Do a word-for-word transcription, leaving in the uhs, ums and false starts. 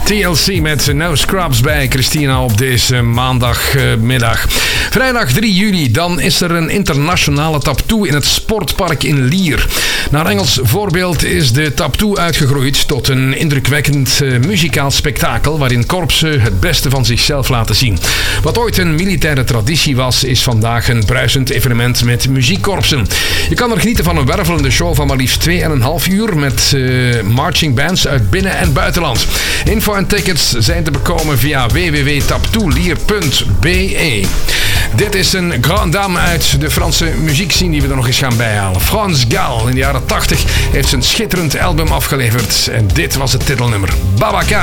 T L C met No Scrubs bij Christina op deze maandagmiddag. Vrijdag drie juli, dan is er een internationale taptoe in het sportpark in Lier. Naar Engels voorbeeld is de taptoe uitgegroeid tot een indrukwekkend uh, muzikaal spektakel waarin korpsen het beste van zichzelf laten zien. Wat ooit een militaire traditie was, is vandaag een bruisend evenement met muziekkorpsen. Je kan er genieten van een wervelende show van maar liefst twee en een half uur met uh, marching bands uit binnen- en buitenland. Info en tickets zijn te bekomen via w w w punt taptoelier punt b e. Dit is een grande dame uit de Franse muziekscene die we er nog eens gaan bijhalen. France Gall in de jaren tachtig heeft zijn schitterend album afgeleverd en dit was het titelnummer. Babacar.